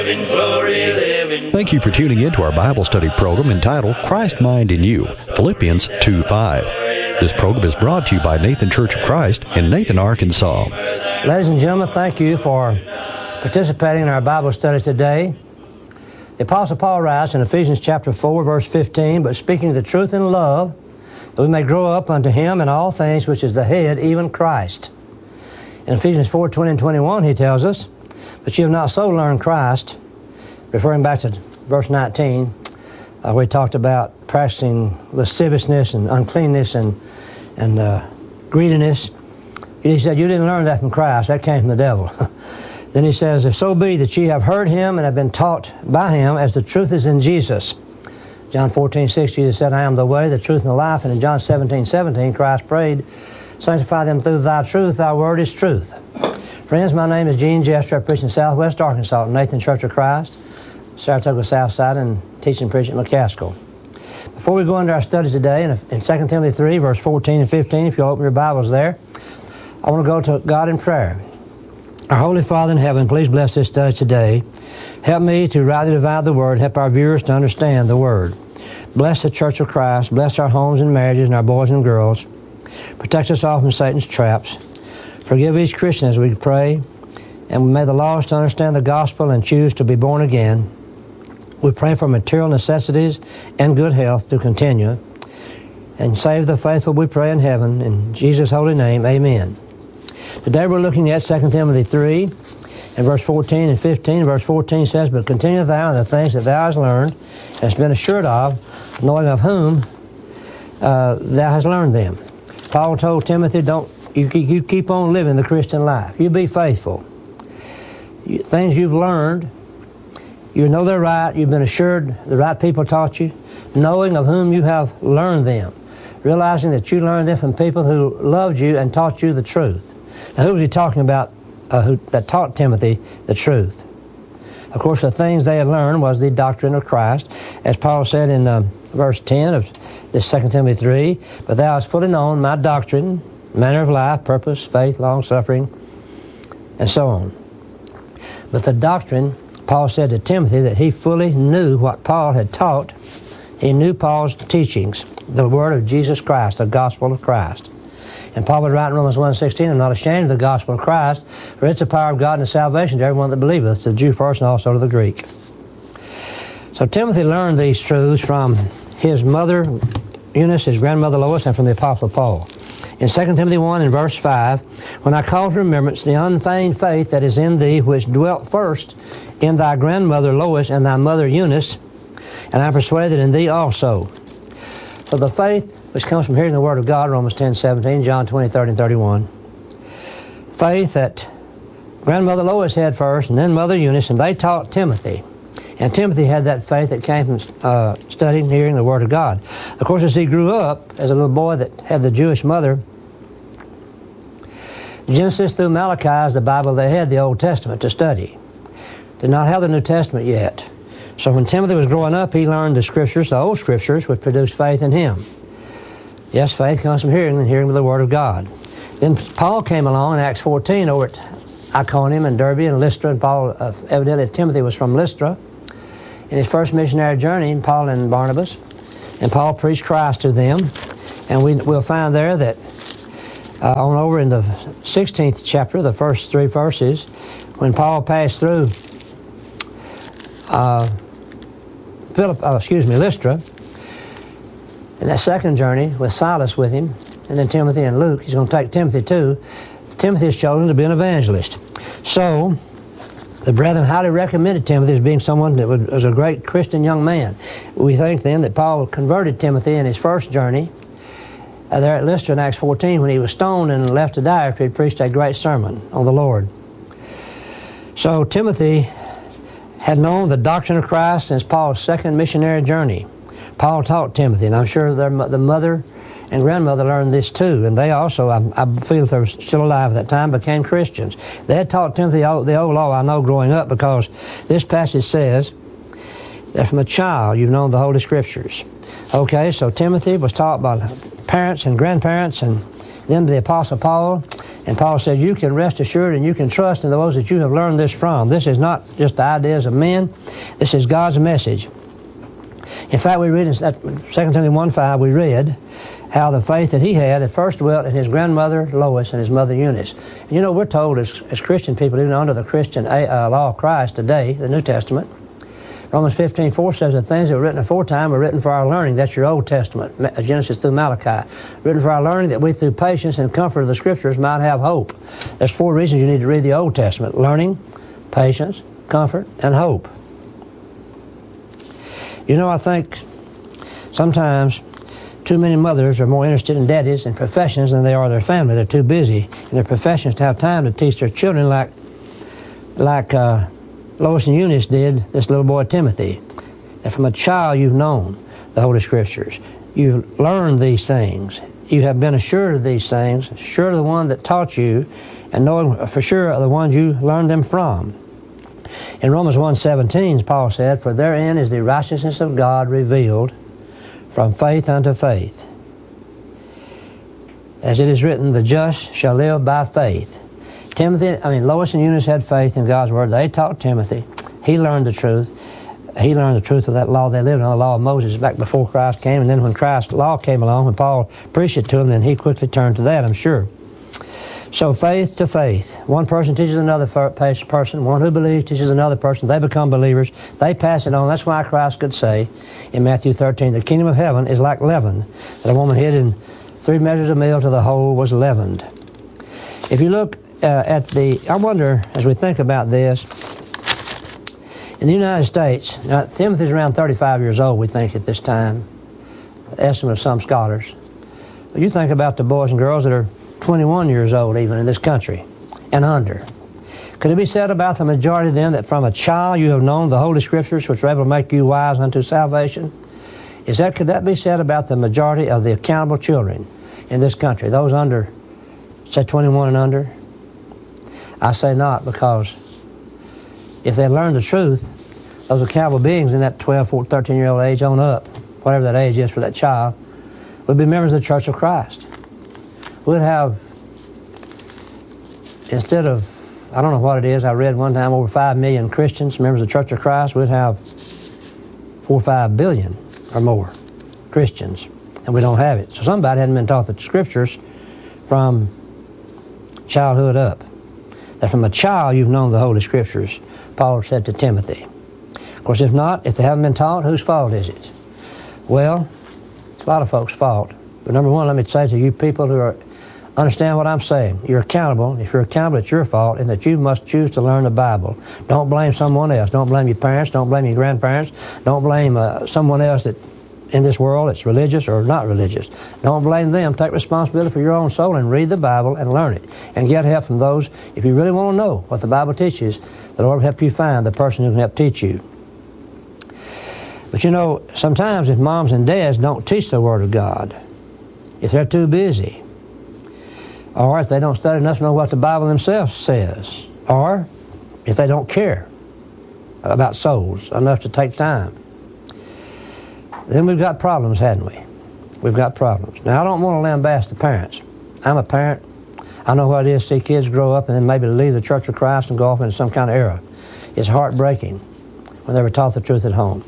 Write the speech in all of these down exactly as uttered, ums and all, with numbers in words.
Thank you for tuning in to our Bible study program entitled Christ Mind in You, Philippians two five. This program is brought to you by Nathan Church of Christ in Nathan, Arkansas. Ladies and gentlemen, thank you for participating in our Bible study today. The Apostle Paul writes in Ephesians chapter four, verse fifteen, "But speaking the truth in love, that we may grow up unto Him in all things which is the head, even Christ." In Ephesians four, twenty and twenty-one, he tells us, "But you have not so learned Christ," referring back to verse nineteen, uh, where he talked about practicing lasciviousness and uncleanness and, and uh, greediness. He said, you didn't learn that from Christ. That came from the devil. Then he says, "If so be that ye have heard Him and have been taught by Him, as the truth is in Jesus." John fourteen, six, Jesus said, "I am the way, the truth, and the life." And in John seventeen, seventeen, Christ prayed, "Sanctify them through thy truth, thy word is truth." Friends, my name is Gene Jester. I preach in Southwest Arkansas, Nathan Church of Christ, Saratoga Southside, and teach and preach at McCaskill. Before we go into our study today, in, in Second Timothy three, verse fourteen and fifteen, if you'll open your Bibles there, I want to go to God in prayer. Our Holy Father in heaven, please bless this study today. Help me to rightly divide the Word, help our viewers to understand the Word. Bless the Church of Christ, bless our homes and marriages and our boys and girls. Protect us all from Satan's traps. Forgive each Christian as we pray, and may the lost understand the gospel and choose to be born again. We pray for material necessities and good health to continue. And save the faithful, we pray in heaven. In Jesus' holy name, amen. Today we're looking at Second Timothy three, and verse fourteen and fifteen. Verse fourteen says, "But continue thou in the things that thou hast learned, and hast been assured of, knowing of whom uh, thou hast learned them." Paul told Timothy, don't you, you keep on living the Christian life. You be faithful. You, things you've learned, you know they're right. You've been assured the right people taught you, knowing of whom you have learned them, realizing that you learned them from people who loved you and taught you the truth. Now, who was he talking about uh, who, that taught Timothy the truth? Of course, the things they had learned was the doctrine of Christ. As Paul said in uh, verse ten of this Second Timothy three, "But thou hast fully known my doctrine, manner of life, purpose, faith, long-suffering," and so on. But the doctrine, Paul said to Timothy that he fully knew what Paul had taught. He knew Paul's teachings, the word of Jesus Christ, the gospel of Christ. And Paul would write in Romans one sixteen, "I'm not ashamed of the gospel of Christ, for it's the power of God and salvation to everyone that believeth, to the Jew first and also to the Greek." So Timothy learned these truths from his mother Eunice, his grandmother Lois, and from the Apostle Paul. In Second Timothy one and verse five, "When I call to remembrance the unfeigned faith that is in thee, which dwelt first in thy grandmother Lois and thy mother Eunice, and I am persuaded in thee also." So the faith which comes from hearing the Word of God, Romans ten, seventeen, John twenty, thirty, and thirty-one. Faith that grandmother Lois had first, and then mother Eunice, and they taught Timothy. And Timothy had that faith that came from uh, studying and hearing the Word of God. Of course, as he grew up, as a little boy that had the Jewish mother, Genesis through Malachi is the Bible they had, the Old Testament, to study. Did not have the New Testament yet. So when Timothy was growing up, he learned the Scriptures, the old Scriptures, which produced faith in him. Yes, faith comes from hearing, and hearing with the Word of God. Then Paul came along in Acts fourteen over at Iconium and Derbe and Lystra, and Paul, uh, evidently Timothy was from Lystra. In his first missionary journey, Paul and Barnabas, and Paul preached Christ to them. And we, we'll find there that uh, on over in the sixteenth chapter, the first three verses, when Paul passed through uh, Philip, oh, excuse me, Lystra, in that second journey with Silas with him, and then Timothy and Luke, he's going to take Timothy too. Timothy is chosen to be an evangelist. So the brethren highly recommended Timothy as being someone that was a great Christian young man. We think then that Paul converted Timothy in his first journey uh, there at Lystra in Acts fourteen when he was stoned and left to die after he preached a great sermon on the Lord. So Timothy had known the doctrine of Christ since Paul's second missionary journey. Paul taught Timothy, and I'm sure their, the mother and grandmother learned this too, and they also, I, I feel they were still alive at that time, became Christians. They had taught Timothy the old, the old law, I know, growing up, because this passage says that from a child you've known the Holy Scriptures. Okay, so Timothy was taught by parents and grandparents, and them to the Apostle Paul, and Paul said, you can rest assured and you can trust in those that you have learned this from. This is not just the ideas of men. This is God's message. In fact, we read in Second Timothy one five, we read how the faith that he had at first dwelt in his grandmother Lois and his mother Eunice. And you know, we're told as, as Christian people, even under the Christian uh, law of Christ today, the New Testament, Romans fifteen four says the things that were written aforetime were written for our learning. That's your Old Testament, Genesis through Malachi. Written for our learning that we through patience and comfort of the Scriptures might have hope. There's four reasons you need to read the Old Testament: learning, patience, comfort, and hope. You know, I think sometimes too many mothers are more interested in daddies and professions than they are their family. They're too busy in their professions to have time to teach their children like, like uh, Lois and Eunice did this little boy Timothy. That from a child you've known the Holy Scriptures. You've learned these things. You have been assured of these things, sure of the one that taught you, and knowing for sure of the ones you learned them from. In Romans one seventeen, Paul said, for therein is the righteousness of God revealed from faith unto faith. As it is written, the just shall live by faith. Timothy, I mean, Lois and Eunice had faith in God's Word. They taught Timothy. He learned the truth. He learned the truth of that law they lived on, the law of Moses, back before Christ came. And then when Christ's law came along, when Paul preached it to him, then he quickly turned to that, I'm sure. So faith to faith. One person teaches another person. One who believes teaches another person. They become believers. They pass it on. That's why Christ could say in Matthew thirteen, the kingdom of heaven is like leaven, that a woman hid in three measures of meal till the whole was leavened. If you look uh, at the, I wonder, as we think about this, in the United States, now Timothy's around thirty-five years old, we think, at this time, the estimate of some scholars. But you think about the boys and girls that are twenty-one years old even in this country and under. Could it be said about the majority of them that from a child you have known the Holy Scriptures which are able to make you wise unto salvation? Is that, could that be said about the majority of the accountable children in this country, those under, say, twenty-one and under? I say not, because if they learn the truth, those accountable beings in that twelve, fourteen, thirteen-year-old age on up, whatever that age is for that child, would be members of the Church of Christ. We'd have, instead of, I don't know what it is, I read one time over five million Christians, members of the Church of Christ, we'd have four or five billion or more Christians, and we don't have it. So somebody hadn't been taught the Scriptures from childhood up. That from a child you've known the Holy Scriptures, Paul said to Timothy. Of course, if not, if they haven't been taught, whose fault is it? Well, it's a lot of folks' fault. But number one, let me say to you people who are understand what I'm saying. You're accountable. If you're accountable, it's your fault, and that you must choose to learn the Bible. Don't blame someone else. Don't blame your parents. Don't blame your grandparents. Don't blame uh, someone else that in this world that's religious or not religious. Don't blame them. Take responsibility for your own soul and read the Bible and learn it. And get help from those. If you really want to know what the Bible teaches, the Lord will help you find the person who can help teach you. But you know, sometimes if moms and dads don't teach the Word of God, if they're too busy, or if they don't study enough to know what the Bible themselves says, or if they don't care about souls enough to take time, then we've got problems, hadn't we? We've got problems. Now, I don't want to lambast the parents. I'm a parent. I know what it is to see kids grow up and then maybe leave the Church of Christ and go off into some kind of error. It's heartbreaking when they were taught the truth at home.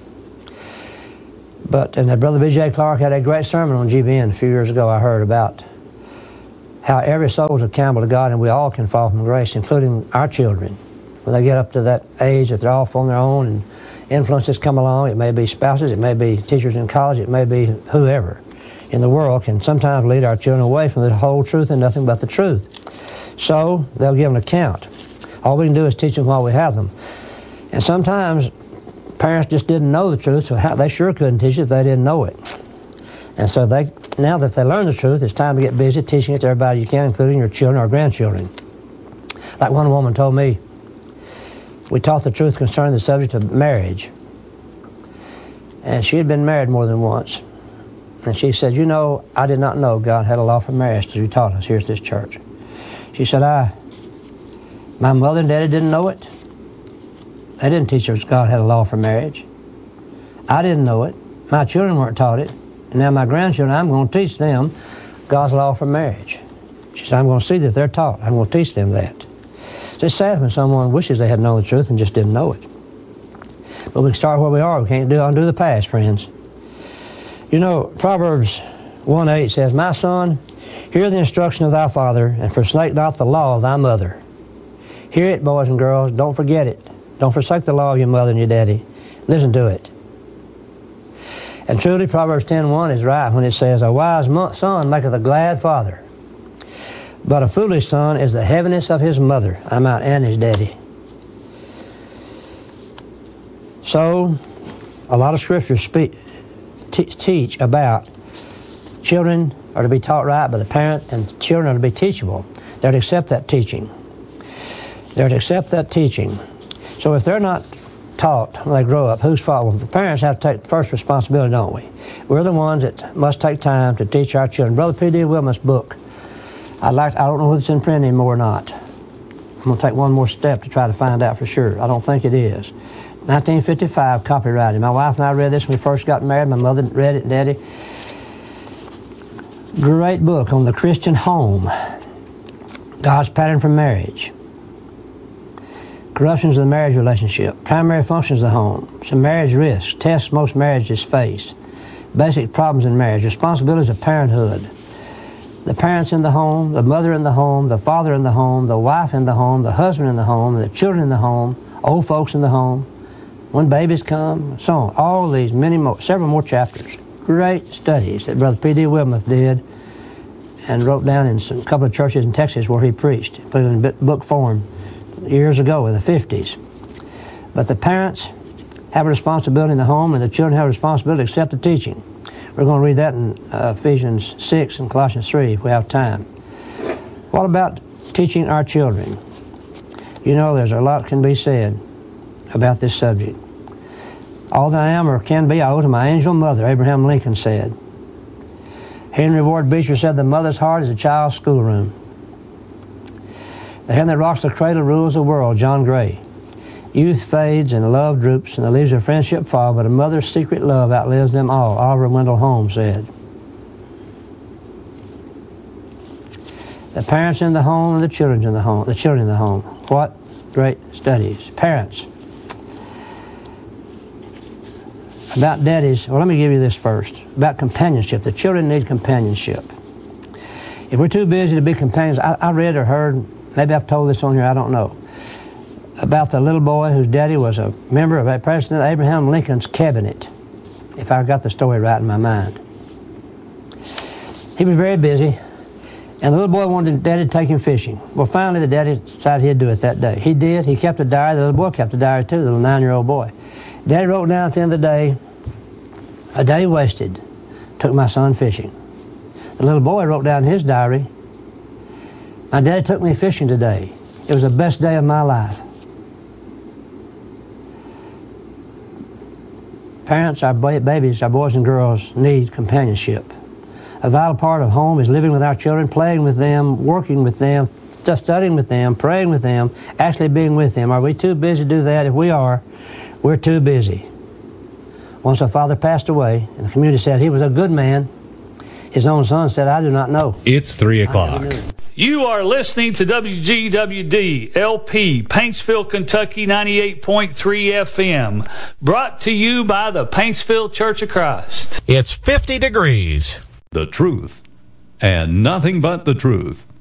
But, and that Brother B J Clark had a great sermon on G B N a few years ago, I heard about how every soul is accountable to God and we all can fall from grace, including our children. When they get up to that age that they're off on their own and influences come along, it may be spouses, it may be teachers in college, it may be whoever in the world can sometimes lead our children away from the whole truth and nothing but the truth. So they'll give an account. All we can do is teach them while we have them. And sometimes parents just didn't know the truth, so how, they sure couldn't teach it if they didn't know it. And so they, now that they learn the truth, it's time to get busy teaching it to everybody you can, including your children or grandchildren. Like one woman told me, we taught the truth concerning the subject of marriage. And she had been married more than once. And she said, you know, I did not know God had a law for marriage till you taught us here at this church. She said, I, my mother and daddy didn't know it. They didn't teach us God had a law for marriage. I didn't know it. My children weren't taught it. And now my grandchildren, I'm going to teach them God's law for marriage. She said, I'm going to see that they're taught. I'm going to teach them that. So it's sad when someone wishes they had known the truth and just didn't know it. But we can start where we are. We can't do undo the past, friends. You know, Proverbs one eight says, My son, hear the instruction of thy father, and forsake not the law of thy mother. Hear it, boys and girls. Don't forget it. Don't forsake the law of your mother and your daddy. Listen to it. And truly, Proverbs ten one is right when it says, A wise son maketh a glad father, but a foolish son is the heaviness of his mother. I'm out and his daddy. So, a lot of scriptures speak, t- teach about children are to be taught right by the parent, and children are to be teachable. They're to accept that teaching. They're to accept that teaching. So if they're not taught when they grow up, whose fault? Well, the parents have to take first responsibility, don't we? We're the ones that must take time to teach our children. Brother P D Wilmoth's book, I'd like, I don't know if it's in print anymore or not. I'm going to take one more step to try to find out for sure. I don't think it is. nineteen fifty-five, copyrighted. My wife and I read this when we first got married. My mother read it, Daddy. Great book on the Christian home. God's pattern for marriage. Corruptions of the marriage relationship. Primary functions of the home. Some marriage risks. Tests most marriages face. Basic problems in marriage. Responsibilities of parenthood. The parents in the home, the mother in the home, the father in the home, the wife in the home, the husband in the home, the children in the home, old folks in the home, when babies come, so on. All of these, many more, several more chapters. Great studies that Brother P D Wilmoth did and wrote down in some, a couple of churches in Texas where he preached. Put it in book form years ago in the fifties. But the parents have a responsibility in the home, and the children have a responsibility to accept the teaching. We're going to read that in uh, Ephesians six and Colossians three if we have time. What about teaching our children? You know, there's a lot can be said about this subject. All that I am or can be, I owe to my angel mother, Abraham Lincoln said. Henry Ward Beecher said, the mother's heart is a child's schoolroom. The hand that rocks the cradle rules the world, John Gray. Youth fades and love droops and the leaves of friendship fall, but a mother's secret love outlives them all, Oliver Wendell Holmes said. The parents in the home and the children in the home, the children in the home. What great studies. Parents. About daddies, well, let me give you this first. About companionship. The children need companionship. If we're too busy to be companions, I, I read or heard, maybe I've told this on here, I don't know, about the little boy whose daddy was a member of President Abraham Lincoln's cabinet, if I got the story right in my mind. He was very busy, and the little boy wanted daddy to take him fishing. Well, finally, the daddy decided he'd do it that day. He did. He kept a diary. The little boy kept a diary, too, the little nine-year-old boy. Daddy wrote down at the end of the day, a day wasted, took my son fishing. The little boy wrote down in his diary, my daddy took me fishing today. It was the best day of my life. Parents, our babies, our boys and girls need companionship. A vital part of home is living with our children, playing with them, working with them, studying with them, praying with them, actually being with them. Are we too busy to do that? If we are, we're too busy. Once our father passed away, and the community said he was a good man, his own son said, I do not know. It's three o'clock. You are listening to W G W D L P, Paintsville, Kentucky, ninety-eight point three F M, brought to you by the Paintsville Church of Christ. It's fifty degrees. The truth, and nothing but the truth.